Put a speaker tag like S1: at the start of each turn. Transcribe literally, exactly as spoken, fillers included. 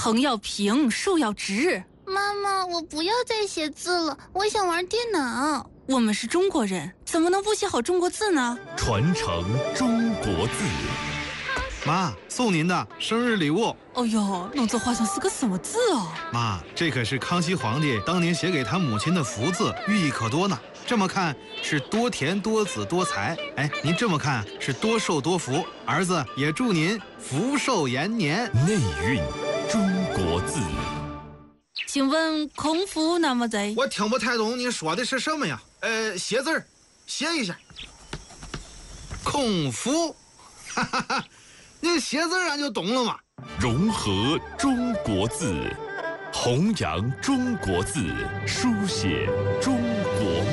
S1: 横要平，竖要直。
S2: 妈妈，我不要再写字了，我想玩电脑。
S1: 我们是中国人，怎么能不写好中国字呢？
S3: 传承中国字。
S4: 妈，送您的生日礼物。
S1: 哦呦，弄这画像是个什么字啊？
S4: 妈，这可是康熙皇帝当年写给他母亲的福字，寓意可多呢。这么看是多田多子多财，哎，您这么看是多寿多福。儿子也祝您福寿延年。
S3: 内蕴中国字。
S1: 请问空腹那么在？
S4: 我听不太懂你说的是什么呀？呃，写字儿，写一下。空腹，哈哈哈，你写字俺就懂了嘛。
S3: 融合中国字，弘扬中国字，书写中国梦。